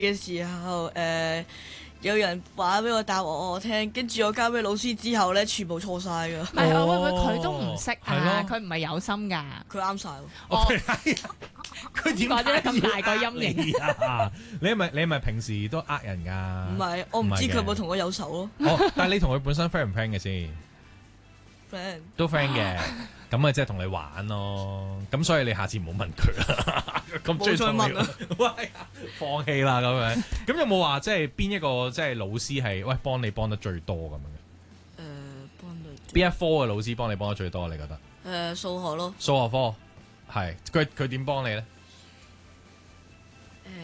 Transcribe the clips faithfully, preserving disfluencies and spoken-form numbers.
嘅時候，誒、呃、有人話俾我答我我聽，跟住我交俾老師之後咧，全部錯晒㗎。 唔係，我會唔會佢都唔識係咯啊？佢唔係有心㗎。 佢啱晒喎。 哦， 佢點講咗咁大個陰影啊？你係咪你係咪平時都呃人㗎？ 唔係，我唔知佢有冇同我有手咯。 哦，但係你同佢本身 friend 唔 friend 嘅先？ friend 都 friend 嘅，咁咪即係同你玩咯。咁所以你下次唔好問佢啦。咁冇再問啦。 喂，放棄啦咁樣。咁有冇話即係邊一個即係老師係喂幫你幫得最多咁樣嘅？ 誒、呃，幫你邊一科嘅老師幫你幫得最多？你覺得？ 誒、呃，數學咯。 數學科係佢佢點幫你咧？ 誒、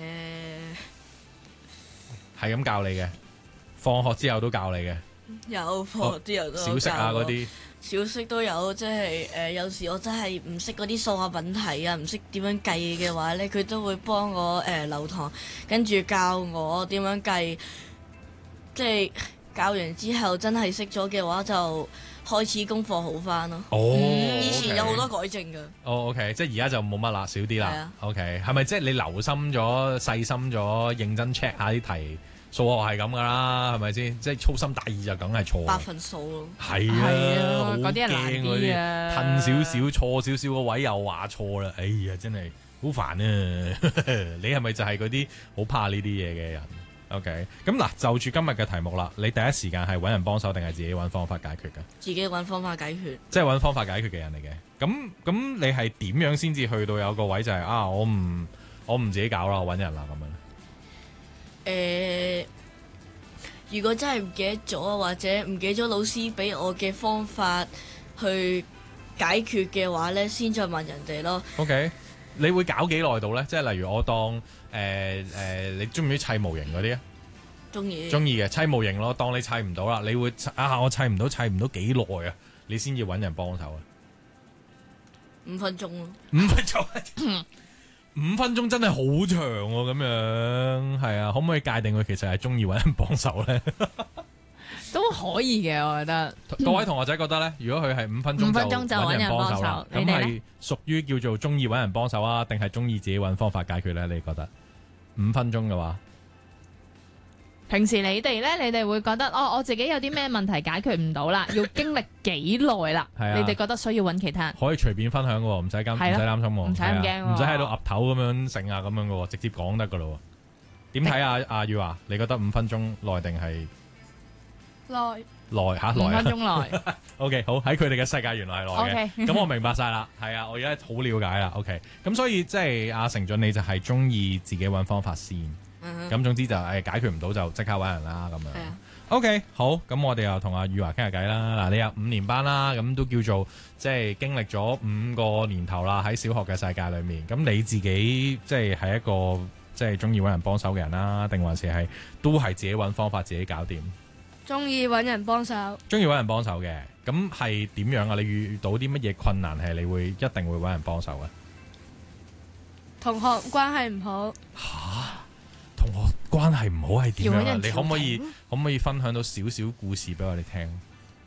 係咁教你嘅，放學之後都教你嘅。 有課之後都有小息啊教我嗰啲。 小息都有，即係誒有時我真係唔識嗰啲數學問題啊，唔識點樣計嘅話咧，佢都會幫我誒、呃、留堂，跟住教我點樣計。即係教完之後真係識咗嘅話，就開始功課好翻咯。 哦， 以前有好多 OK 改正㗎。 哦，OK，即係而家就冇乜啦，少啲啦係啊。 OK，係咪即係你留心咗、細心咗、認真 check 下啲題？數學係咁噶啦，係咪先？即係粗心大意就梗係錯。 百分數咯。 係係啊， 啊好嗰啲係難驚嗰啲啊褪少少錯少少個位又話錯啦，哎呀，真係好煩啊！你係咪就係嗰啲好怕呢啲嘢嘅人 ？OK，咁嗱，就住今日嘅題目啦，你第一時間係揾人幫手定係自己揾方法解決嘅？ 自己揾方法解決。 即係揾方法解決嘅人嚟嘅。咁咁，你係點樣先至去到有個位就係、啊？我唔我唔自己搞啦，我揾人啦咁樣。 誒、呃，如果真係唔記得咗，或者唔記得咗老師俾我嘅方法去解決嘅話咧，先再問人哋咯。 OK，你會搞幾耐到咧？即係例如我當誒誒、呃呃，你中唔中意砌模型嗰啲啊？ 中意。 中意嘅砌模型咯。當你砌唔到啦，你會啊，我砌唔到，砌唔到幾耐啊？你先要揾人幫手啊？ 五分鐘咯。 五分鐘。五分鐘真係好長喎、啊，咁樣係啊，可唔可以界定佢其實係中意揾人幫手咧？ 都可以嘅，我覺得。 各位同學仔覺得咧，如果佢係五分鐘五分鐘就揾揾人幫手啦，咁你哋呢係屬於叫做中意揾人幫手啊，定係中意自己揾方法解決咧？你覺得五分鐘嘅話？ 平時你哋咧，你哋會覺得哦，我自己有啲咩問題解決唔到啦，要經歷幾耐啦？ 係啊你哋覺得需要揾其他人？ 可以隨便分享嘅喎，唔使咁唔係咯使擔心喎， 唔使咁驚喎係啊唔使喺度噏頭咁樣成啊咁樣嘅喎，直接講得嘅咯喎。點睇啊？阿宇華，你覺得五分鐘內定係耐。 耐嚇五分耐啊鐘內。 ？OK，好，喺佢哋嘅世界原來係耐嘅， OK 咁我明白晒啦。係啊，我而家好了解啦。OK，咁所以即係阿成俊，你就係中意自己揾方法先。 嗯咁總之就誒解決唔到就即刻揾人啦咁樣。 係啊。 OK，好，咁我哋又同阿宇華傾下偈啦。嗱，你有五年班啦，咁都叫做即係經歷咗五個年頭啦，喺小學嘅世界裏面。咁你自己即係係一個即係中意揾人幫手嘅人啦，定還是係都係自己揾方法自己搞掂？ 中意揾人幫手。 中意揾人幫手嘅，咁係點樣啊？你遇到啲乜嘢困難係你會一定會揾人幫手嘅？ 同學關係唔好。 同學關係唔好係點樣啊？ 要搵人你可唔可以調停可唔可以分享到少少故事俾我哋聽？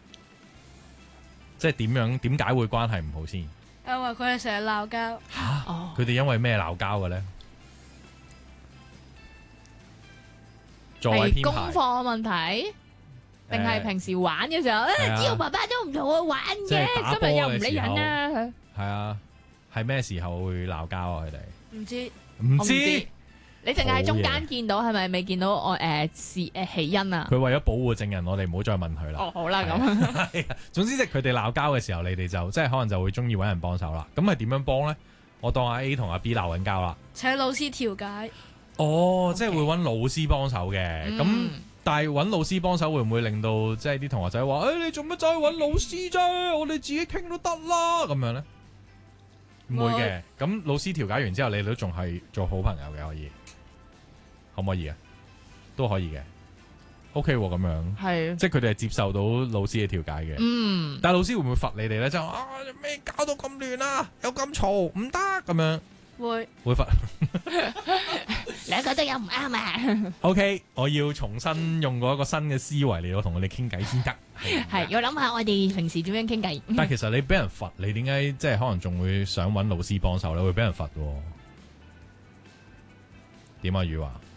即係點樣點解會關係唔好先？ 因為佢哋成日鬧交。 吓， 哦佢哋因為咩鬧交嘅咧？座位編係功排， 課問題，定係誒平時玩嘅時候， 係啊誒，只要爸爸都唔同我玩即嘅， 係打波今日又唔理嘅時候人啦。 係啊，係咩時候會鬧交啊？佢哋唔知。 唔知我唔知，你淨係喺中好嘢間見到，係咪未見到我誒事誒起因啊？ 佢為咗保護證人，我哋唔好再問佢啦。 哦，好啦，咁係啊總之即係佢哋鬧交嘅時候，你哋就即係可能就會中意揾人幫手啦。咁係點樣幫咧？我當阿 A 同阿 B 鬧緊交啦。 請老師調解。 哦，即係會揾老師幫手嘅。咁、 嗯但係揾老師幫手會唔會令到即係啲同學仔話：誒、哎，你做乜走去揾老師啫？我哋自己傾都得啦。咁樣咧，唔會嘅。咁老師調解完之後，你哋都仲係做好朋友嘅，可以，可唔可以啊？都可以嘅。OK 喎，咁樣。 係， 即係佢哋係接受到老師嘅調解嘅。 嗯， 但係老師會唔會罰你哋咧？就啊咩搞到咁亂啊，有咁嘈，唔得咁樣， 會。 會罰。 兩個都有唔啱啊。 OK，我要重新用過一個新嘅思維嚟到同佢哋傾偈先得。 係要諗下我哋平時點樣傾偈。 但係其實你俾人罰，你點解即係可能仲會想揾老師幫手咧？會俾人罰喎？點啊，宇華？